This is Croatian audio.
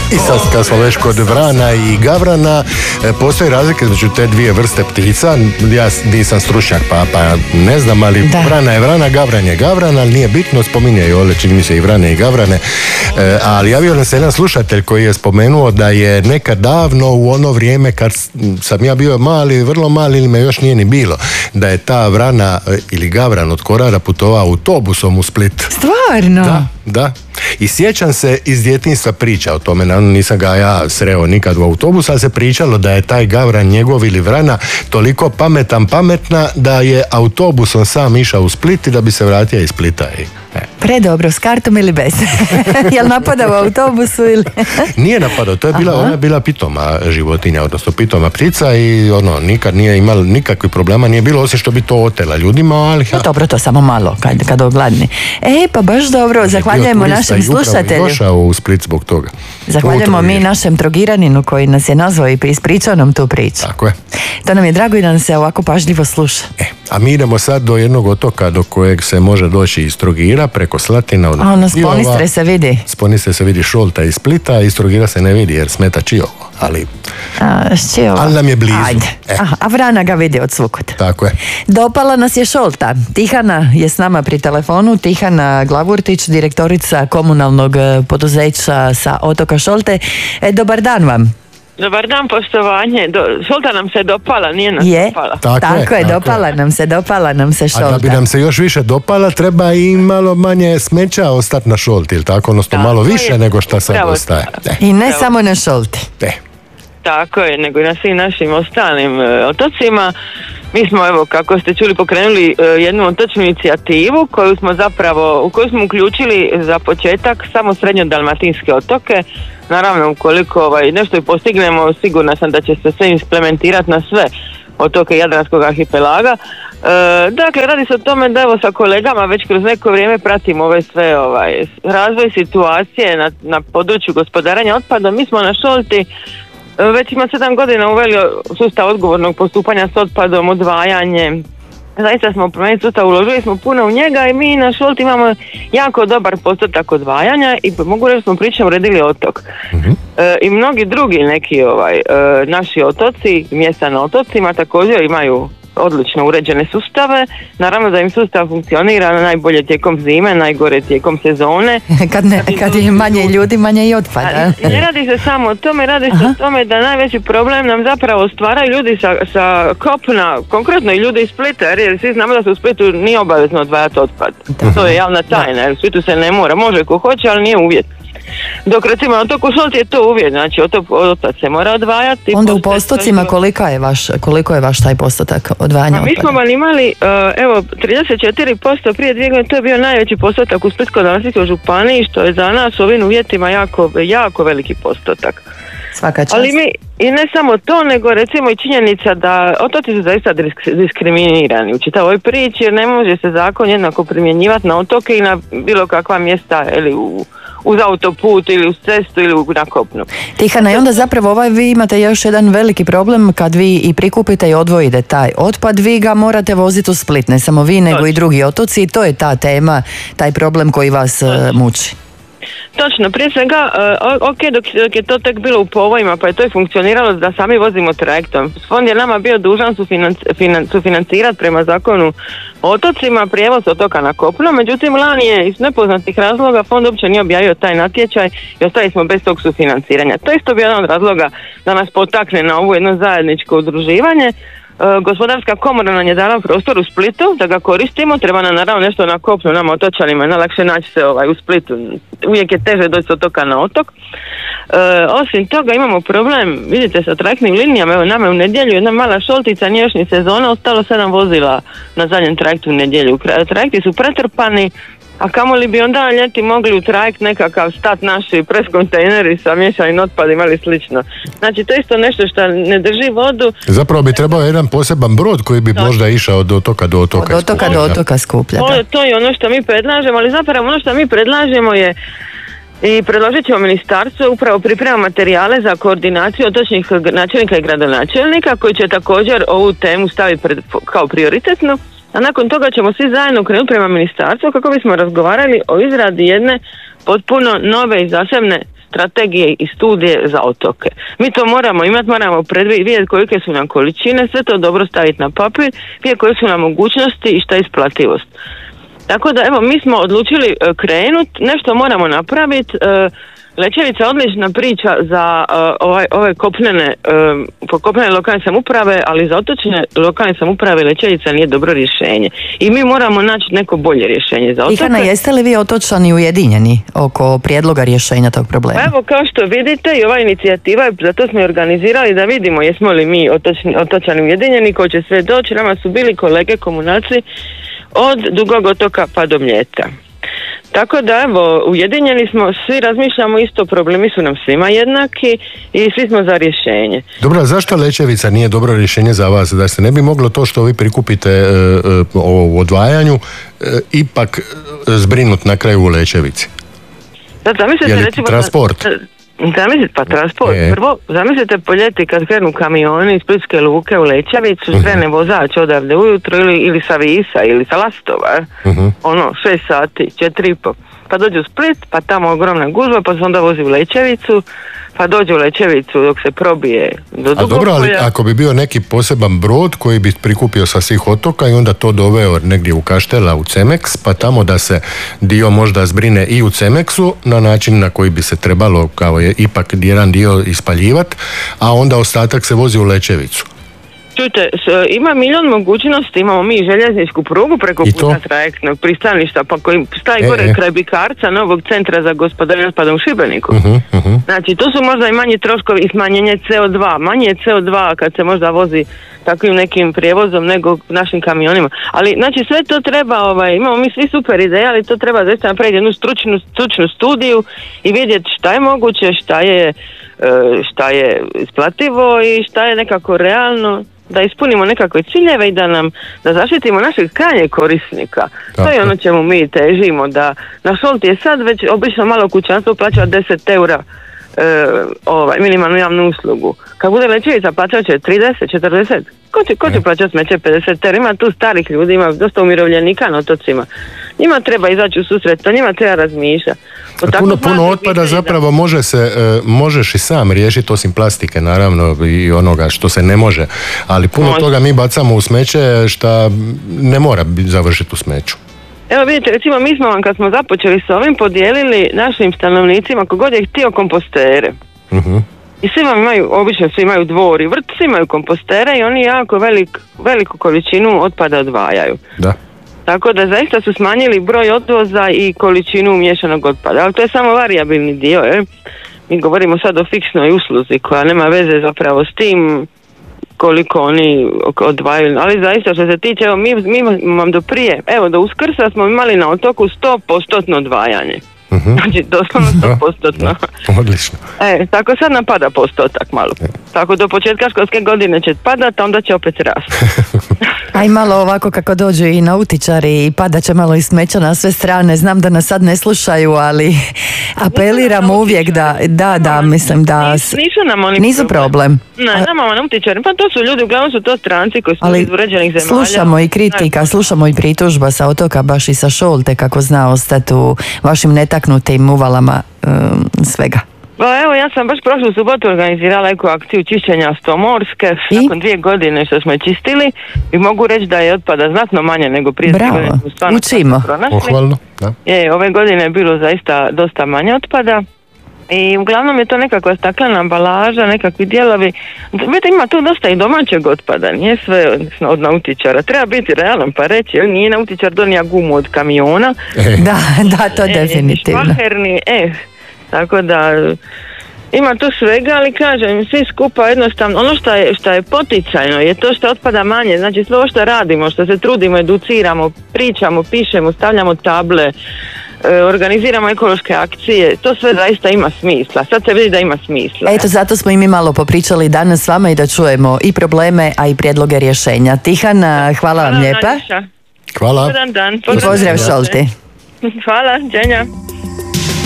I sad kad smo već kod vrana i gavrana, postoji razlika između te dvije vrste ptica. Ja nisam stručnjak pa ne znam, ali vrana je vrana, gavran je gavran, ali nije bitno, spominjaju ovdje čini mi se i vrane i gavrane. Ali javio nam se jedan slušatelj koji je spomenuo da je nekad davno u ono vrijeme kad sam ja bio mali, vrlo mali ili me još nije ni bilo, da je ta vrana ili gavran od Korara putovao autobusom u Split. Stvarno? Da. I sjećam se iz djetinjstva priča o tome, nisam ga ja sreo nikad u autobusu, ali se pričalo da je taj gavran njegov ili vrana toliko pametna da je autobusom sam išao u Split i da bi se vratio iz Splita. Predobro, s kartom ili bez? Jel napadao u autobusu ili? Nije napadao, to je ona je bila pitoma životinja, odnosno pitoma ptica i nikad nije imala nikakvih problema, nije bilo osim što bi to otela ljudima, ali... Dobro, to samo malo, kad ogladni. Pa baš dobro, zahvaljujemo našem slušatelju. Došao u Split zbog toga. Zahvaljujemo mi našem Trogiraninu koji nas je nazvao i ispričao nam tu priču. Tako je. To nam je drago i da nam se ovako pažljivo sluša. A mi idemo sad do jednog otoka do kojeg se može doći iz Trogira preko Slatina. Sponistre se vidi. Sponistre se vidi Šolta iz Splita, iz Trogira se ne vidi jer smeta Čiovo. Ali nam je blizu. A vrana ga vidi od svukuda. Tako je. Dopala nas je Šolta. Tihana je s nama pri telefonu. Tihana Glavurtić, direktorica komunalnog poduzeća sa otoka Šolte. Dobar dan vam. Dobar dan, poštovanje. Šolta nam se dopala, nije nas dopala. Tako je, dopala nam se Šolta. A da bi nam se još više dopala, treba i malo manje smeća ostati na Šolti, ili tako? Odnosno malo više nego što sad ostaje. I ne samo na Šolti. Tako je, nego i na svim našim ostalim otocima. Mi smo, evo, kako ste čuli, pokrenuli jednu otočnu inicijativu u koju smo uključili za početak samo srednjo-dalmatinske otoke. Naravno, ukoliko nešto i postignemo, sigurna sam da će se sve implementirati na sve otoke Jadranskog arhipelaga. Dakle, radi se o tome da evo sa kolegama već kroz neko vrijeme pratimo ove sve razvoj situacije na području gospodarenja otpadom. Mi smo na Šolti već ima 7 godina uveli sustav odgovornog postupanja s otpadom, odvajanje. Zaista smo promijenili sustav, uložili smo puno u njega i mi na Šolti imamo jako dobar postotak odvajanja i mogu reći da smo pričom uredili otok. I mnogi drugi neki naši otoci, mjesta na otocima također imaju odlično uređene sustave. Naravno da im sustav funkcionira najbolje tijekom zime, najgore tijekom sezone. Kad je manje ljudi, manje i otpada. Ne radi se samo o tome, radi se o tome da najveći problem nam zapravo stvaraju ljudi sa kopna, konkretno i ljudi iz Splita, jer svi znamo da se u Splitu nije obavezno odvajati otpad. To je javna tajna, jer u Splitu se ne mora, može ko hoće, ali nije uvjet. Dok recimo na otoku Šolti je to uvjet, znači otpad se mora odvajati. Onda u postocima koliko je vaš taj postotak odvajanja otpada? Mi smo vam imali 34% prije 2 godine, to je bio najveći postotak u Splitsko-dalmatinskoj županiji, što je za nas u ovim uvjetima jako veliki postotak. Svaka čast. Ali i ne samo to, nego recimo i činjenica da otoci su zaista diskriminirani u čitavoj priči, jer ne može se zakon jednako primjenjivati na otoke i na bilo kakva mjesta ili uz autoput ili uz cestu ili na kopnu. Tihana, i onda zapravo vi imate još jedan veliki problem kad vi i prikupite i odvojite taj otpad, vi ga morate voziti u Split, ne samo vi nego i drugi otoci i to je ta tema, taj problem koji vas muči. Točno, prije svega, dok je to tek bilo u povojima, pa je to i funkcioniralo da sami vozimo trajektom. Fond je nama bio dužan sufinancirati prema zakonu o otocima prijevoz otoka na kopno, međutim lani je iz nepoznatih razloga fond uopće nije objavio taj natječaj i ostali smo bez tog sufinanciranja. To je isto bio jedan od razloga da nas potakne na ovo jedno zajedničko udruživanje. Gospodarska komora nam je dala prostor u Splitu da ga koristimo, treba nam naravno nešto na kopnu, nama otočanima, najlakše naći se u Splitu, uvijek je teže doći s otoka na otok. Osim toga imamo problem, vidite, sa trajektnim linijama, evo nama je u nedjelju jedna mala Šoltica, nije još ni sezona, ostalo 7 vozila na zadnjem trajektu u nedjelju. Trajekti su pretrpani, a kamoli bi onda ljeti mogli u trajekt nekakav stat naši preskontejneri sa miješanim otpadima ili slično. Znači to je isto nešto što ne drži vodu. Zapravo bi trebao jedan poseban brod koji bi možda išao od otoka do otoka. Od otoka do otoka skuplja. To je ono što mi predlažemo, ali zapravo ono što mi predlažemo je i predložit ćemo ministarstvo, upravo priprema materijale za koordinaciju otočnih načelnika i gradonačelnika koji će također ovu temu staviti kao prioritetnu. A nakon toga ćemo svi zajedno krenuti prema ministarstvu kako bismo razgovarali o izradi jedne potpuno nove i zasebne strategije i studije za otoke. Mi to moramo imati, moramo vidjeti kolike su nam količine, sve to dobro staviti na papir, vidjeti koje su nam mogućnosti i šta je isplativost. Tako da, evo, mi smo odlučili krenuti, nešto moramo napraviti. Lećevica je odlična priča za ove kopnene lokalne samouprave, ali za otočne lokalne samouprave Lećevica nije dobro rješenje. I mi moramo naći neko bolje rješenje za otoke. Tihana, jeste li vi otočani ujedinjeni oko prijedloga rješenja tog problema? Evo, kao što vidite, i ova inicijativa, zato smo je organizirali da vidimo jesmo li mi otočani ujedinjeni, ko će sve doći. Nama su bili kolege komunalci od Dugog otoka pa do Mljeta. Tako da, evo, ujedinjeni smo, svi razmišljamo isto, problemi su nam svima jednaki i svi smo za rješenje. Dobro, zašto Lećevica nije dobro rješenje za vas? Da se ne bi moglo to što vi prikupite u odvajanju ipak zbrinuti na kraju u Lećevici? Je li transport? Transport. Prvo, zamislite po ljeti kad krenu kamioni iz Splitske luke u Lećevicu, krene vozač odavde ujutro ili sa Visa ili sa Lastova, 6 sati, 4,5. Pa dođu u Split, pa tamo ogromna gužva, pa se onda vozi u Lećevicu, pa dođe u Lećevicu dok se probije do Dugopolja. A dobro, ali ako bi bio neki poseban brod koji bi prikupio sa svih otoka i onda to doveo negdje u Kaštela, u Cemeks, pa tamo da se dio možda zbrine i u Cemeksu na način na koji bi se trebalo kao je ipak jedan dio ispaljivati, a onda ostatak se vozi u Lećevicu. Čujte, ima milion mogućnosti, imamo mi željezničku prugu preko puta trajektnog pristaništa, pa koji staje gore kraj Bikarca, novog centra za gospodarenje otpadom u Šibeniku. Znači, tu su možda i manji troškovi i smanjenje CO2. Manje je CO2 kad se možda vozi takvim nekim prijevozom nego našim kamionima. Ali, znači, sve to treba, imamo mi svi super ideje, ali to treba zaista napraviti jednu stručnu studiju i vidjeti šta je moguće, šta je isplativo i šta je nekako realno, da ispunimo nekakve ciljeve i da zaštitimo našeg krajnjeg korisnika. To je ono čemu mi težimo, da na Šolti je sad već obično malo kućanstvo plaća 10 eura minimalnu javnu uslugu. Kad bude Lećevica plaćat će 30, 40. Ko će plaćati smeće 50 eura? Ima tu starih ljudi, ima dosta umirovljenika na otocima. Njima treba izaći u susret, to njima treba razmišljati. Puno otpada zapravo možeš i sam riješiti, osim plastike naravno i onoga što se ne može, ali puno toga mi bacamo u smeće što ne mora završiti u smeću. Evo vidite, recimo mi smo vam kad smo započeli s ovim podijelili našim stanovnicima kogod je htio kompostere. I obično svi imaju dvor i vrt, svi imaju kompostere i oni jako veliku količinu otpada odvajaju. Da. Tako da zaista su smanjili broj odvoza i količinu miješanog otpada, ali to je samo varijabilni dio, Mi govorimo sad o fiksnoj usluzi koja nema veze zapravo s tim koliko oni odvajaju, ali zaista što se tiče, mi vam do prije, do Uskrsa smo imali na otoku 100% odvajanje. Znači doslovno 100%. Odlično. Tako sad nam pada postotak malo. Tako do početka školske godine će padati, a onda će opet rasti. A i malo ovako kako dođu i nautičari i pada će malo i smeća na sve strane. Znam da nas sad ne slušaju, ali apeliram uvijek da mislim da nisu problem. Ne, nama nautičari, pa to su ljudi, uglavnom su to stranci koji su iz uređenih zemalja. Slušamo i kritika, slušamo i pritužba sa otoka, baš i sa Šolte, kako zna ostati u vašim netaknutim uvalama svega. Evo, ja sam baš prošlu subotu organizirala neku akciju čišćenja Stomorske, nakon 2 godine što smo je čistili i mogu reći da je otpada znatno manje nego prije. Bravo, učimo. Pohvalno, da. Ove godine je bilo zaista dosta manje otpada i uglavnom je to nekakva staklena ambalaža, nekakvi dijelovi. Vidite, ima tu dosta i domaćeg otpada, nije sve od nautičara. Treba biti realan pa reći, nije nautičar donija gumu od kamiona. Da, to definitivno. Špaherni, tako da ima tu svega, ali kažem, svi skupa jednostavno, ono što je poticajno je to što otpada manje, znači sve ovo što radimo, što se trudimo, educiramo, pričamo, pišemo, stavljamo table, organiziramo ekološke akcije, to sve zaista ima smisla. Sad se vidi da ima smisla. Eto, zato smo i mi malo popričali danas s vama i da čujemo i probleme, a i prijedloge rješenja. Tihana, hvala vam lijepa. Hvala. Dobar dan. I pozdrav Šolti. Hvala, Đenja.